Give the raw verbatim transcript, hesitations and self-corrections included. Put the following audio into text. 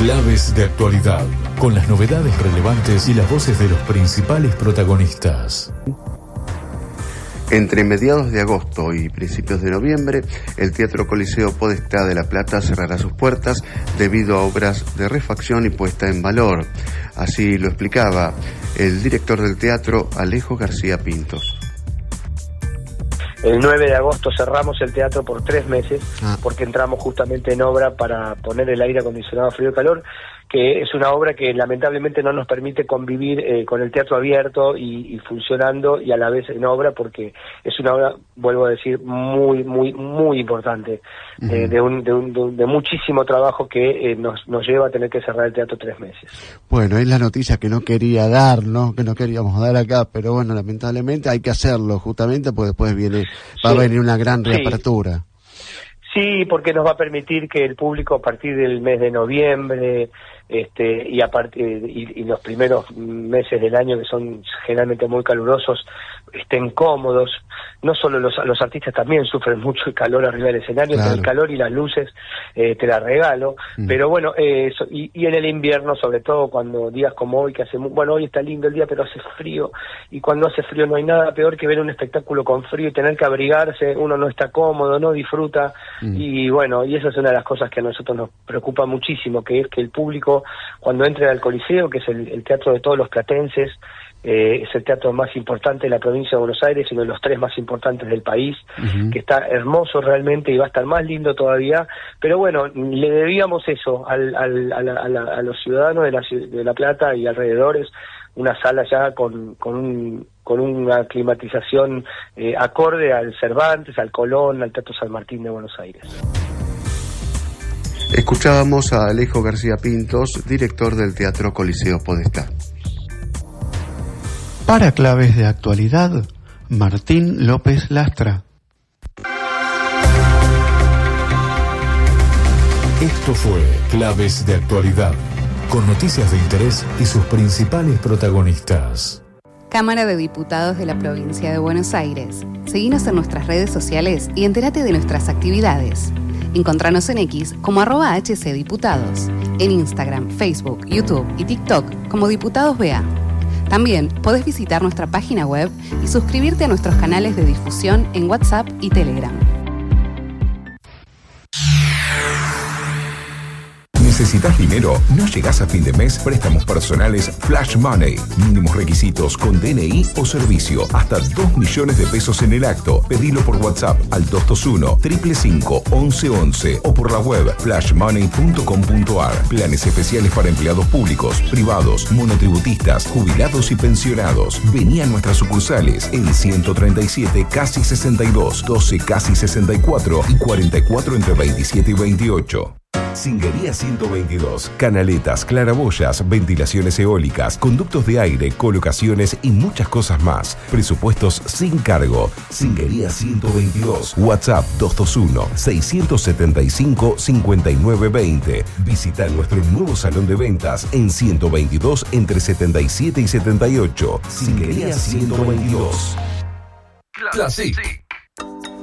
Claves de actualidad, con las novedades relevantes y las voces de los principales protagonistas. Entre mediados de agosto y principios de noviembre, el Teatro Coliseo Podestá de La Plata cerrará sus puertas debido a obras de refacción y puesta en valor. Así lo explicaba el director del teatro, Alejo García Pintos. El nueve de agosto cerramos el teatro por tres meses, ah. porque entramos justamente en obra para poner el aire acondicionado frío y calor, que es una obra que lamentablemente no nos permite convivir eh, con el teatro abierto y, y funcionando y a la vez en obra, porque es una obra, vuelvo a decir, muy, muy, muy importante, uh-huh. eh, de, un, de, un, de, un, de muchísimo trabajo que eh, nos, nos lleva a tener que cerrar el teatro tres meses. Bueno, es la noticia que no quería dar, ¿no? Que no queríamos dar acá, pero bueno, lamentablemente hay que hacerlo, justamente porque después viene, va sí. a venir una gran reapertura. Sí. sí, porque nos va a permitir que el público a partir del mes de noviembre este y, a part- y, y los primeros meses del año, que son generalmente muy calurosos, estén cómodos. No solo los, los artistas también sufren mucho el calor arriba del escenario, claro. pero el calor y las luces eh, te la regalo, mm. pero bueno, eh, so, y, y en el invierno, sobre todo cuando días como hoy, que hace muy, bueno, hoy está lindo el día, pero hace frío, y cuando hace frío no hay nada peor que ver un espectáculo con frío y tener que abrigarse, uno no está cómodo, no disfruta, mm. y bueno, y esa es una de las cosas que a nosotros nos preocupa muchísimo, que es que el público, cuando entre al Coliseo, que es el, el teatro de todos los platenses, Eh, es el teatro más importante de la provincia de Buenos Aires, uno de los tres más importantes del país, uh-huh. que está hermoso realmente y va a estar más lindo todavía, pero bueno, le debíamos eso al, al, a, la, a, la, a los ciudadanos de la, de La Plata y alrededores, una sala ya con, con, un, con una climatización eh, acorde al Cervantes, al Colón, al Teatro San Martín de Buenos Aires. Escuchábamos a Alejo García Pintos, director del Teatro Coliseo Podestá. Para claves de actualidad, Martín López Lastra. Esto fue Claves de Actualidad, con noticias de interés y sus principales protagonistas. Cámara de Diputados de la Provincia de Buenos Aires. Seguinos en nuestras redes sociales y entérate de nuestras actividades. Encontranos en X como arroba hcdiputados, en Instagram, Facebook, YouTube y TikTok como Diputados B A. También podés visitar nuestra página web y suscribirte a nuestros canales de difusión en WhatsApp y Telegram. ¿Necesitas dinero? ¿No llegás a fin de mes? Préstamos personales Flash Money. Mínimos requisitos con D N I o servicio. Hasta dos millones de pesos en el acto. Pedilo por WhatsApp al dos dos uno, cinco cinco cinco, once once o por la web flash money punto com punto a r. Planes especiales para empleados públicos, privados, monotributistas, jubilados y pensionados. Vení a nuestras sucursales en ciento treinta y siete, casi sesenta y dos, doce, casi sesenta y cuatro y cuarenta y cuatro entre veintisiete y veintiocho. Singuería ciento veintidós, canaletas, claraboyas, ventilaciones eólicas, conductos de aire, colocaciones y muchas cosas más. Presupuestos sin cargo. Singuería ciento veintidós. WhatsApp dos dos uno, seis siete cinco, cinco nueve dos cero. Visita nuestro nuevo salón de ventas en ciento veintidós entre setenta y siete y setenta y ocho. Singuería ciento veintidós. Classic.